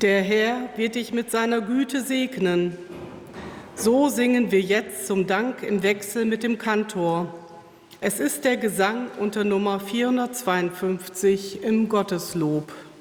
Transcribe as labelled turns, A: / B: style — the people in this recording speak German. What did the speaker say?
A: Der Herr wird dich mit seiner Güte segnen. So singen wir jetzt zum Dank im Wechsel mit dem Kantor. Es ist der Gesang unter Nummer 452 im Gotteslob.